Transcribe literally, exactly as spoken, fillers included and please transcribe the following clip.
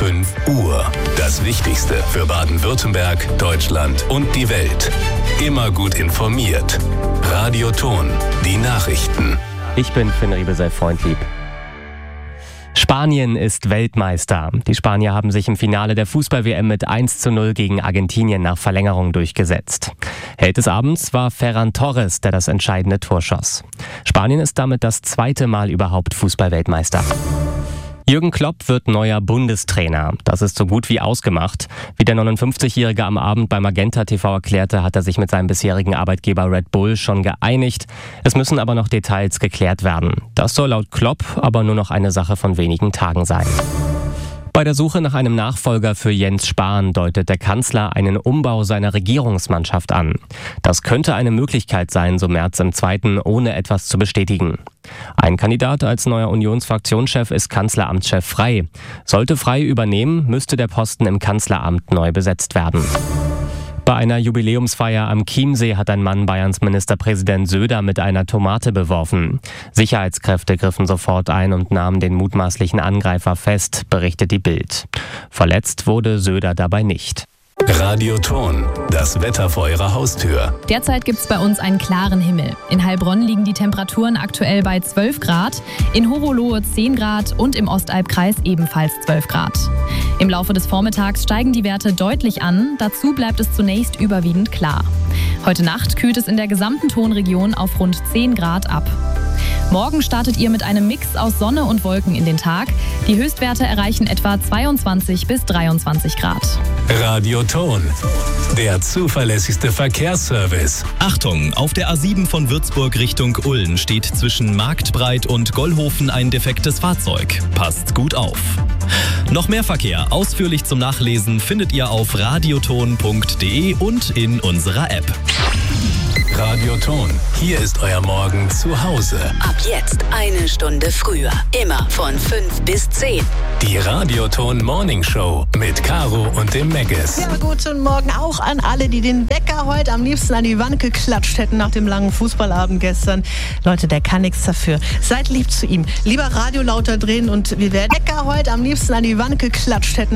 fünf Uhr. Das Wichtigste für Baden-Württemberg, Deutschland und die Welt. Immer gut informiert. Radio Ton, die Nachrichten. Ich bin Finn Riebesell-Freundlieb. Spanien ist Weltmeister. Die Spanier haben sich im Finale der Fußball-W M mit eins zu null gegen Argentinien nach Verlängerung durchgesetzt. Held des Abends war Ferran Torres, der das entscheidende Tor schoss. Spanien ist damit das zweite Mal überhaupt Fußball-Weltmeister. Jürgen Klopp wird neuer Bundestrainer. Das ist so gut wie ausgemacht. Wie der neunundfünfzigjährige am Abend bei Magenta T V erklärte, hat er sich mit seinem bisherigen Arbeitgeber Red Bull schon geeinigt. Es müssen aber noch Details geklärt werden. Das soll laut Klopp aber nur noch eine Sache von wenigen Tagen sein. Bei der Suche nach einem Nachfolger für Jens Spahn deutet der Kanzler einen Umbau seiner Regierungsmannschaft an. Das könnte eine Möglichkeit sein, so Merz im Zweiten, ohne etwas zu bestätigen. Ein Kandidat als neuer Unionsfraktionschef ist Kanzleramtschef Frey. Sollte Frey übernehmen, müsste der Posten im Kanzleramt neu besetzt werden. Bei einer Jubiläumsfeier am Chiemsee hat ein Mann Bayerns Ministerpräsident Söder mit einer Tomate beworfen. Sicherheitskräfte griffen sofort ein und nahmen den mutmaßlichen Angreifer fest, berichtet die Bild. Verletzt wurde Söder dabei nicht. Radio Ton, das Wetter vor Ihrer Haustür. Derzeit gibt es bei uns einen klaren Himmel. In Heilbronn liegen die Temperaturen aktuell bei zwölf Grad, in Horolohe zehn Grad und im Ostalbkreis ebenfalls zwölf Grad. Im Laufe des Vormittags steigen die Werte deutlich an, dazu bleibt es zunächst überwiegend klar. Heute Nacht kühlt es in der gesamten Tonregion auf rund zehn Grad ab. Morgen startet ihr mit einem Mix aus Sonne und Wolken in den Tag. Die Höchstwerte erreichen etwa zweiundzwanzig bis dreiundzwanzig Grad. Radio Ton, der zuverlässigste Verkehrsservice. Achtung, auf der A sieben von Würzburg Richtung Ulm steht zwischen Marktbreit und Gollhofen ein defektes Fahrzeug. Passt gut auf. Noch mehr Verkehr ausführlich zum Nachlesen findet ihr auf radioton punkt de und in unserer App. Radio Ton, hier ist euer Morgen zu Hause. Ab jetzt eine Stunde früher. Immer von fünf bis zehn. Die Radio Ton Morning Show mit Caro und dem Meggis. Ja, guten Morgen auch an alle, die den Wecker heute am liebsten an die Wand geklatscht hätten nach dem langen Fußballabend gestern. Leute, der kann nichts dafür. Seid lieb zu ihm. Lieber Radio lauter drehen und wir werden Wecker heute am liebsten an die Wand geklatscht hätten.